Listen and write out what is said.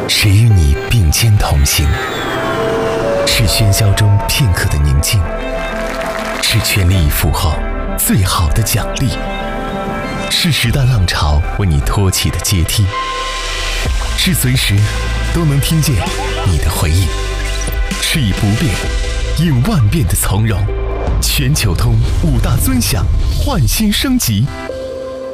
谁与你并肩同行？是喧嚣中片刻的宁静，是全力以赴后最好的奖励，是时代浪潮为你托起的阶梯，是随时都能听见你的回应，是以不变应万变的从容。全球通5大尊享，焕新升级，